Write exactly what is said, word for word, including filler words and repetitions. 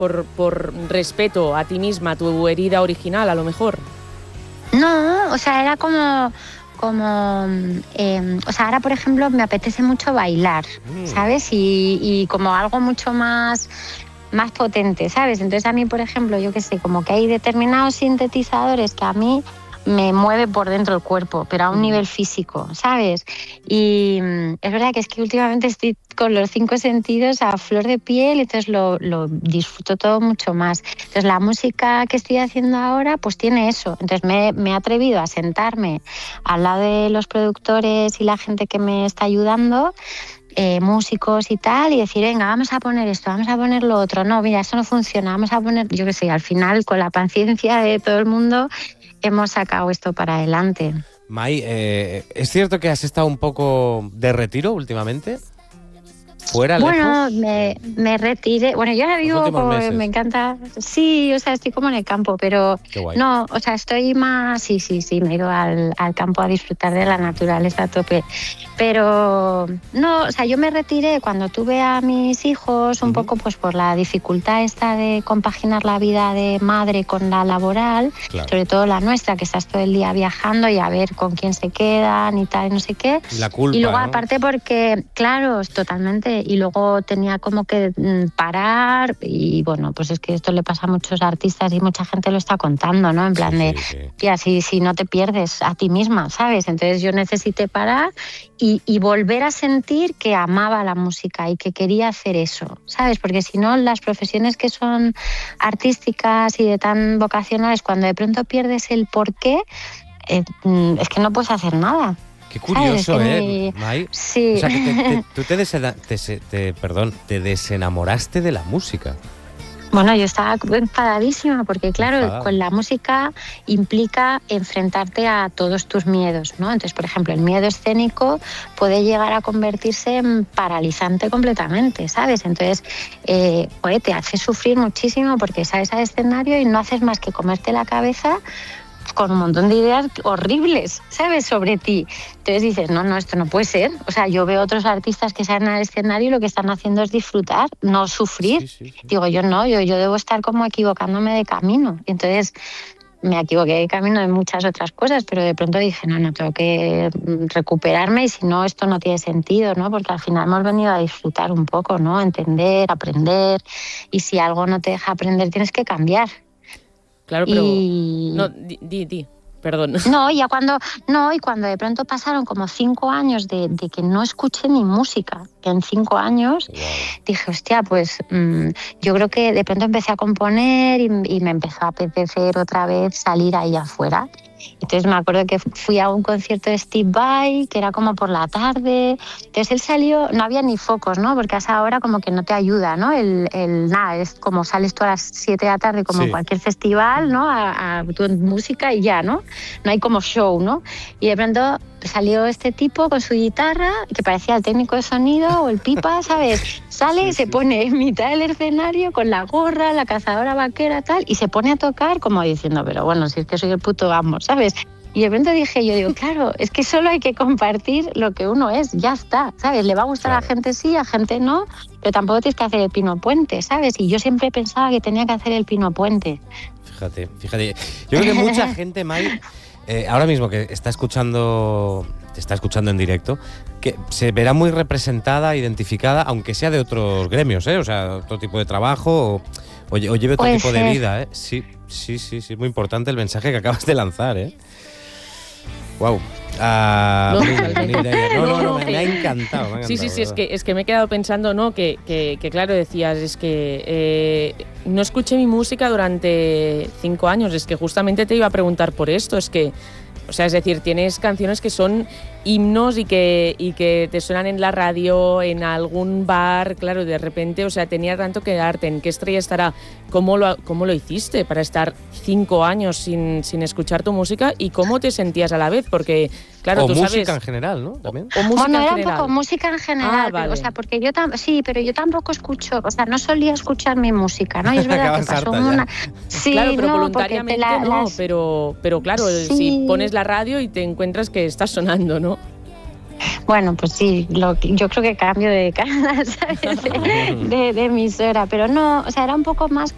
por, por respeto a ti misma, a tu herida original, a lo mejor. No, o sea, era como... como eh, o sea, ahora por ejemplo me apetece mucho bailar, mm. ¿sabes? Y, y como algo mucho más, más potente, ¿sabes? Entonces a mí, por ejemplo, yo qué sé, como que hay determinados sintetizadores que a mí me mueve por dentro el cuerpo, pero a un mm. nivel físico, ¿sabes? Y es verdad que es que últimamente estoy con los cinco sentidos a flor de piel, entonces lo, lo disfruto todo mucho más. Entonces la música que estoy haciendo ahora pues tiene eso. Entonces me, me he atrevido a sentarme al lado de los productores y la gente que me está ayudando, eh, músicos y tal, y decir, venga, vamos a poner esto, vamos a poner lo otro. No, mira, esto no funciona, vamos a poner, yo qué sé, al final con la paciencia de todo el mundo hemos sacado esto para adelante. Mai, eh, ¿es cierto que has estado un poco de retiro últimamente? ¿Fuera, bueno, lejos? me, me retiré. Bueno, yo ahora vivo, como, me encanta. Sí, o sea, estoy como en el campo, pero no, o sea, estoy más. Sí, sí, sí, me he ido al, al campo a disfrutar de la naturaleza a tope. Pero no, o sea, yo me retiré cuando tuve a mis hijos, un uh-huh. poco pues por la dificultad esta de compaginar la vida de madre con la laboral, claro. sobre todo la nuestra, que estás todo el día viajando y a ver con quién se quedan y tal, no sé qué. La culpa, y luego, ¿no? aparte, porque, claro, totalmente. Y luego tenía como que parar y bueno, pues es que esto le pasa a muchos artistas y mucha gente lo está contando, ¿no? En plan sí, de, sí, sí. tía, si, si no te pierdes a ti misma, ¿sabes? Entonces yo necesité parar y, y volver a sentir que amaba la música y que quería hacer eso, ¿sabes? Porque si no, las profesiones que son artísticas y de tan vocacionales, cuando de pronto pierdes el porqué, eh, es que no puedes hacer nada. Qué curioso, ¿sabes? ¿eh, Mai? Sí. O sea, que te, te, tú te, desena, te, te, perdón, te desenamoraste de la música. Bueno, yo estaba enfadadísima porque, claro, Enfadado. con la música implica enfrentarte a todos tus miedos, ¿no? Entonces, por ejemplo, el miedo escénico puede llegar a convertirse en paralizante completamente, ¿sabes? Entonces, eh, oye, te hace sufrir muchísimo porque sales al escenario y no haces más que comerte la cabeza con un montón de ideas horribles, ¿sabes?, sobre ti. Entonces dices, no, no, esto no puede ser. O sea, yo veo otros artistas que salen al escenario y lo que están haciendo es disfrutar, no sufrir. Sí, sí, sí. Digo, yo no, yo, yo debo estar como equivocándome de camino. Entonces me equivoqué de camino de muchas otras cosas, pero de pronto dije, no, no, tengo que recuperarme y si no, esto no tiene sentido, ¿no? Porque al final hemos venido a disfrutar un poco, ¿no? Entender, aprender, y si algo no te deja aprender, tienes que cambiar. Claro, pero y... no, di, di, di, perdón. No, ya cuando, no, y cuando de pronto pasaron como cinco años de, de que no escuché ni música, que en cinco años wow. dije, hostia, pues mmm, yo creo que de pronto empecé a componer y, y me empezó a apetecer otra vez salir ahí afuera. Entonces me acuerdo que fui a un concierto de Steve Vai, que era como por la tarde. Entonces él salió, no había ni focos, ¿no? Porque a esa hora como que no te ayuda, ¿no? El, el nada, es como sales tú a las siete de la tarde como sí. en cualquier festival, ¿no? A, a tu música y ya, ¿no? No hay como show, ¿no? Y de pronto salió este tipo con su guitarra, que parecía el técnico de sonido o el pipa, ¿sabes? Sale sí, y se sí. pone en mitad del escenario con la gorra, la cazadora vaquera, tal, y se pone a tocar como diciendo, pero bueno, si es que soy el puto amo, ¿sabes? Y de repente dije, yo digo, claro, es que solo hay que compartir lo que uno es, ya está, ¿sabes? Le va a gustar claro. a gente sí, a gente no, pero tampoco tienes que hacer el Pino Puente, ¿sabes? Y yo siempre pensaba que tenía que hacer el Pino Puente. Fíjate, fíjate. Yo creo que mucha gente, Mai, eh, ahora mismo que está escuchando, te está escuchando en directo, que se verá muy representada, identificada, aunque sea de otros gremios, ¿eh? O sea, otro tipo de trabajo o, o, o lleve otro pues tipo de vida, ¿eh? Sí, sí, sí, sí, es muy importante el mensaje que acabas de lanzar, ¿eh? Wow. Uh, no, no, no, no, no, me, me ha encantado. Me ha encantado sí, sí, sí, es que, es que me he quedado pensando, ¿no? Que, que, que claro, decías, es que eh, no escuché mi música durante cinco años, es que justamente te iba a preguntar por esto, es que, o sea, es decir, tienes canciones que son himnos y que, y que te suenan en la radio, en algún bar, claro, de repente, o sea, tenía tanto que darte, ¿en qué estrella estará? ¿Cómo lo, cómo lo hiciste para estar cinco años sin, sin escuchar tu música y cómo te sentías a la vez? Porque, claro, o tú música sabes, en general, ¿no? ¿También? O, o música bueno, en era general. Un poco música en general, ah, vale. pero, o sea, porque yo tam- sí, pero yo tampoco escucho, o sea, no solía escuchar mi música, ¿no? Y es verdad que pasó una... Sí, claro, pero no, voluntariamente la, no, las... pero, pero claro, sí. si pones la radio y te encuentras que está sonando, ¿no? Bueno, pues sí, lo, yo creo que cambio de canal, ¿sabes? De, de, de emisora, pero no, o sea, era un poco más